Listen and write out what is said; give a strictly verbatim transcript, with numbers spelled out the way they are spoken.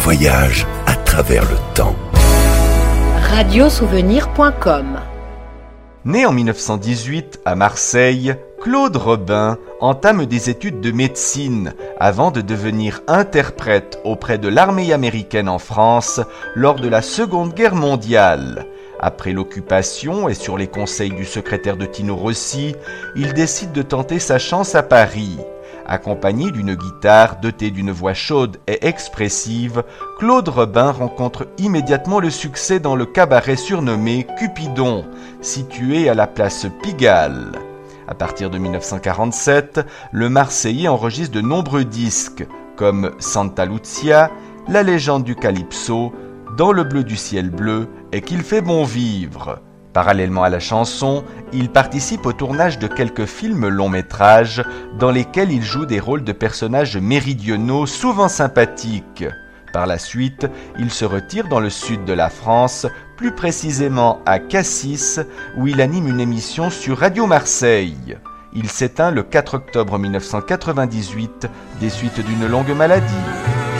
voyage à travers le temps. radio souvenir point com. Né en mille neuf cent dix-huit à Marseille, Claude Robin entame des études de médecine avant de devenir interprète auprès de l'armée américaine en France lors de la Seconde Guerre mondiale. Après l'occupation et sur les conseils du secrétaire de Tino Rossi, il décide de tenter sa chance à Paris. Accompagné d'une guitare dotée d'une voix chaude et expressive, Claude Robin rencontre immédiatement le succès dans le cabaret surnommé Cupidon, situé à la place Pigalle. À partir de mille neuf cent quarante-sept, le Marseillais enregistre de nombreux disques, comme Santa Lucia, La légende du Calypso, Dans le bleu du ciel bleu et Qu'il fait bon vivre. Parallèlement à la chanson, il participe au tournage de quelques films longs métrages dans lesquels il joue des rôles de personnages méridionaux souvent sympathiques. Par la suite, il se retire dans le sud de la France, plus précisément à Cassis, où il anime une émission sur Radio Marseille. Il s'éteint le quatre octobre mille neuf cent quatre-vingt-dix-huit des suites d'une longue maladie.